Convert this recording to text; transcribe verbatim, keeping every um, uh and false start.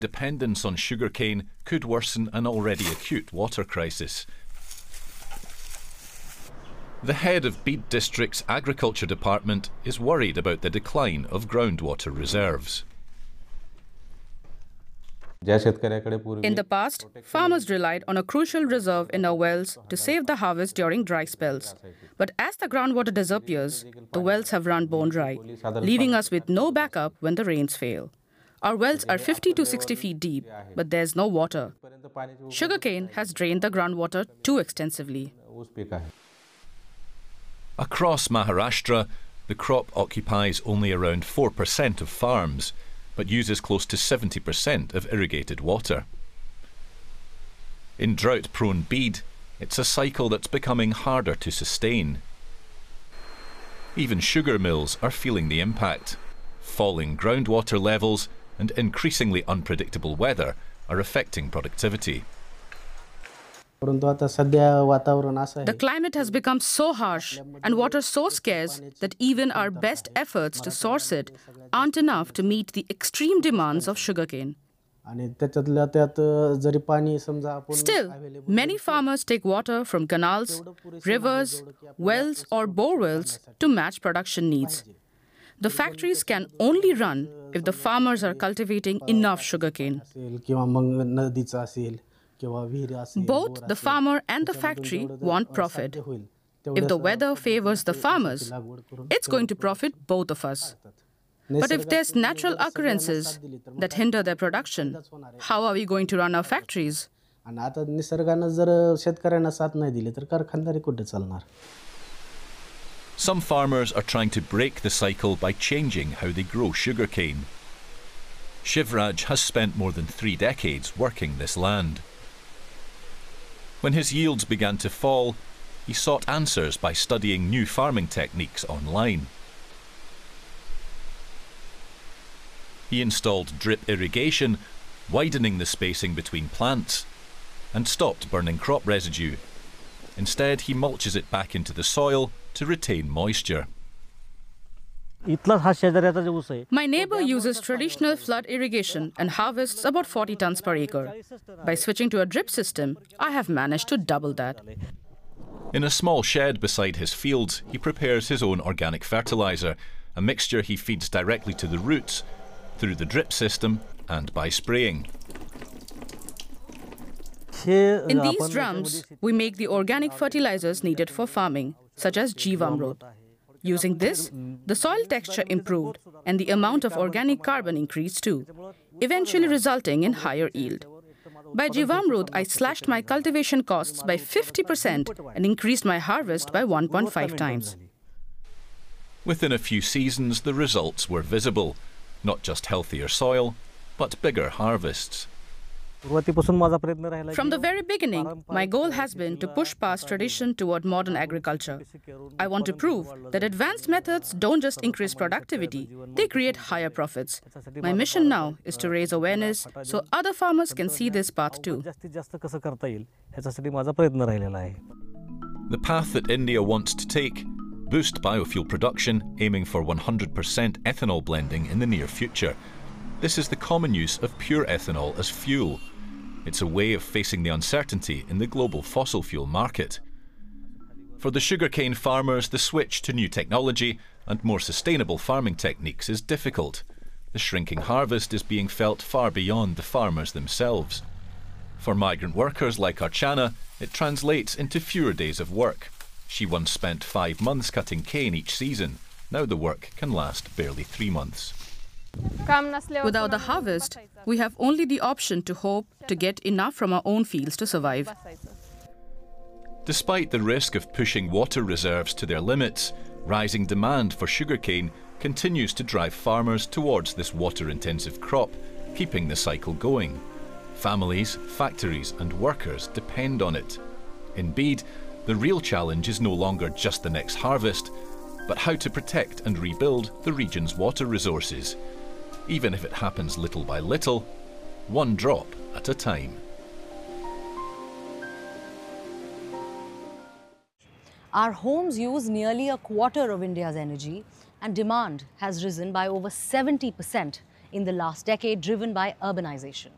Dependence on sugarcane could worsen an already acute water crisis. The head of Bede District's Agriculture Department is worried about the decline of groundwater reserves. In the past, farmers relied on a crucial reserve in our wells to save the harvest during dry spells. But as the groundwater disappears, the wells have run bone dry, leaving us with no backup when the rains fail. Our wells are fifty to sixty feet deep, but there's no water. Sugarcane has drained the groundwater too extensively. Across Maharashtra, the crop occupies only around four percent of farms, but uses close to seventy percent of irrigated water. In drought-prone Bede, it's a cycle that's becoming harder to sustain. Even sugar mills are feeling the impact. Falling groundwater levels and increasingly unpredictable weather are affecting productivity. The climate has become so harsh and water so scarce that even our best efforts to source it aren't enough to meet the extreme demands of sugarcane. Still, many farmers take water from canals, rivers, wells or bore wells to match production needs. The factories can only run if the farmers are cultivating enough sugarcane. Both the farmer and the factory want profit. If the weather favors the farmers, it's going to profit both of us. But if there's natural occurrences that hinder their production, how are we going to run our factories? Some farmers are trying to break the cycle by changing how they grow sugarcane. Shivraj has spent more than three decades working this land. When his yields began to fall, he sought answers by studying new farming techniques online. He installed drip irrigation, widening the spacing between plants, and stopped burning crop residue. Instead, he mulches it back into the soil to retain moisture. My neighbor uses traditional flood irrigation and harvests about forty tons per acre. By switching to a drip system, I have managed to double that. In a small shed beside his fields, he prepares his own organic fertilizer, a mixture he feeds directly to the roots, through the drip system and by spraying. In these drums, we make the organic fertilizers needed for farming, such as Jeevamrut. Using this, the soil texture improved and the amount of organic carbon increased too, eventually resulting in higher yield. By Jeevamrut, I slashed my cultivation costs by fifty percent and increased my harvest by one point five times. Within a few seasons, the results were visible. Not just healthier soil, but bigger harvests. From the very beginning, my goal has been to push past tradition toward modern agriculture. I want to prove that advanced methods don't just increase productivity, they create higher profits. My mission now is to raise awareness so other farmers can see this path too. The path that India wants to take: boost biofuel production, aiming for one hundred percent ethanol blending in the near future. This is the common use of pure ethanol as fuel. It's a way of facing the uncertainty in the global fossil fuel market. For the sugarcane farmers, the switch to new technology and more sustainable farming techniques is difficult. The shrinking harvest is being felt far beyond the farmers themselves. For migrant workers like Archana, it translates into fewer days of work. She once spent five months cutting cane each season. Now the work can last barely three months. Without the harvest, we have only the option to hope to get enough from our own fields to survive. Despite the risk of pushing water reserves to their limits, rising demand for sugarcane continues to drive farmers towards this water-intensive crop, keeping the cycle going. Families, factories and workers depend on it. In Bede, the real challenge is no longer just the next harvest, but how to protect and rebuild the region's water resources, even if it happens little by little, one drop at a time. Our homes use nearly a quarter of India's energy, and demand has risen by over seventy percent in the last decade, driven by urbanization.